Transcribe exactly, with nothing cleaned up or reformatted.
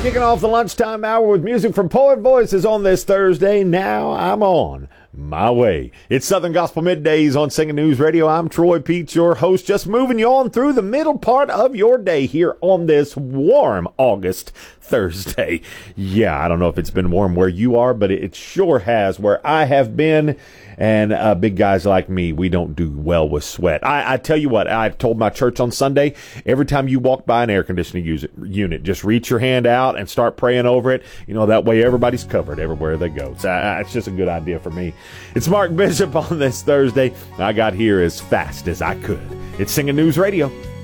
Kicking off the lunchtime hour with music from Poet Voices on this Thursday. Now I'm on my way. It's Southern Gospel Middays on Singing News Radio. I'm Troy Peach, your host, just moving you on through the middle part of your day here on this warm August Thursday. Yeah, I don't know if it's been warm where you are, but it sure has where I have been. And uh, big guys like me, we don't do well with sweat. I, I tell you what, I told my church on Sunday, every time you walk by an air conditioning use, unit, just reach your hand out and start praying over it. You know, that way everybody's covered everywhere they go. So uh, it's just a good idea for me. It's Mark Bishop on this Thursday. I got here as fast as I could. It's Singing News Radio.